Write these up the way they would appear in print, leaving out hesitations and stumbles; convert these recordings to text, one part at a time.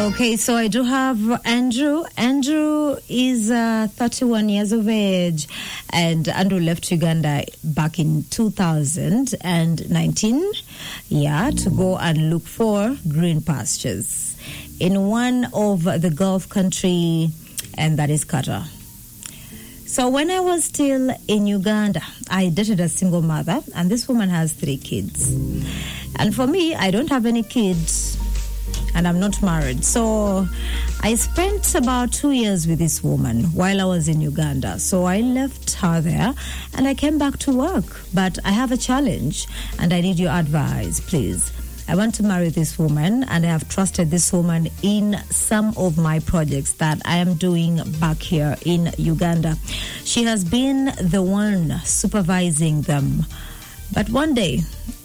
Okay, so I do have Andrew. Andrew is 31 years of age, and Andrew left Uganda back in 2019, to go and look for green pastures in one of the Gulf country, and that is Qatar. So when I was still in Uganda, I dated a single mother, and this woman has 3 kids. And for me, I don't have any kids, and I'm not married. So I spent about 2 years with this woman while I was in Uganda. So I left her there, and I came back to work. But I have a challenge, and I need your advice, please. I want to marry this woman, and I have trusted this woman in some of my projects that I am doing back here in Uganda. She has been the one supervising them. But one day,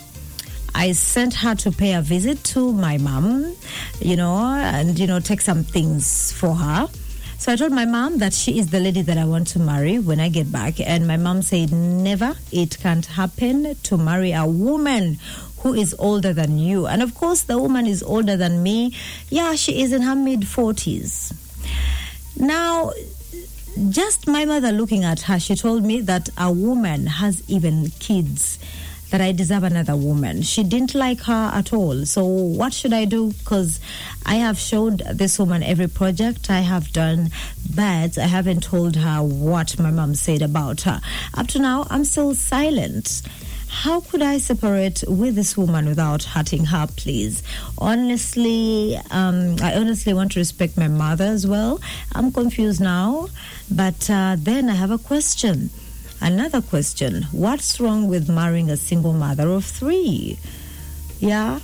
I sent her to pay a visit to my mom, and, take some things for her. So I told my mom that she is the lady that I want to marry when I get back. And my mom said, never, it can't happen to marry a woman who is older than you. And of course, the woman is older than me. Yeah, she is in her mid-40s. Now, just my mother looking at her, she told me that a woman has even kids, that I deserve another woman. She didn't like her at all. So what should I do? Because I have showed this woman every project I have done, but I haven't told her what my mom said about her. Up to now, I'm still silent. How could I separate with this woman without hurting her, please? Honestly, I honestly want to respect my mother as well. I'm confused now, but then I have a question. Another question. What's wrong with marrying a single mother of 3? Yeah?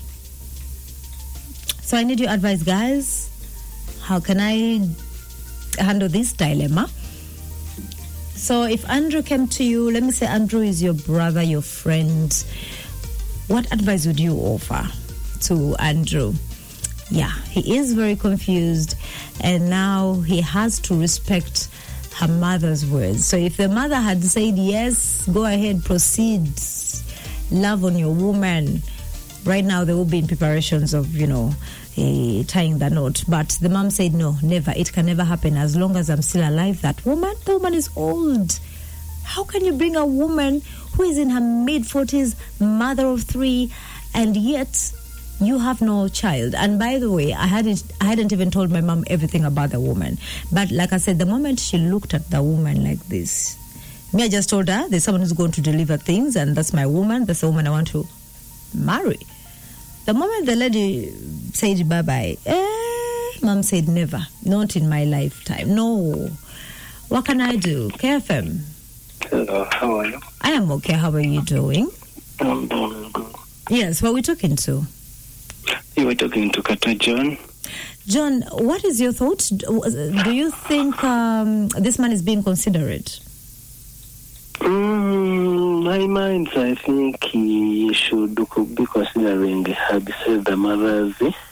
So I need your advice, guys. How can I handle this dilemma? So if Andrew came to you, let me say Andrew is your brother, your friend, what advice would you offer to Andrew? Yeah, he is very confused, and now he has to respect her mother's words. So if the mother had said, yes, go ahead, proceed, love on your woman, right now they will be in preparations of, tying the knot. But the mom said, no, never. It can never happen. As long as I'm still alive, the woman is old. How can you bring a woman who is in her mid-40s, mother of 3, and yet you have no child? And by the way, I hadn't even told my mom everything about the woman. But like I said, the moment she looked at the woman like this, I just told her there's someone who's going to deliver things, and that's my woman. That's the woman I want to marry. The moment the lady said bye-bye, mom said never, not in my lifetime. No. What can I do? KFM. Hello, how are you? I am okay. How are you doing? I'm doing good. Yes, what are we talking to? You were talking to Kata John. John, what is your thought? Do you think this man is being considerate? My mind, I think he should be considering beside the mothers